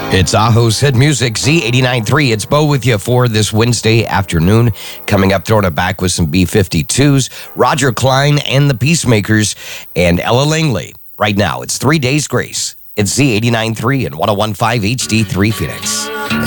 It's Ajo's Hit Music, Z89.3. It's Bo with you for this Wednesday afternoon. Coming up, throwing it back with some B-52s, Roger Klein and the Peacemakers, and Ella Langley. Right now, it's 3 Days Grace. It's Z89.3 and 101.5 HD3 Phoenix.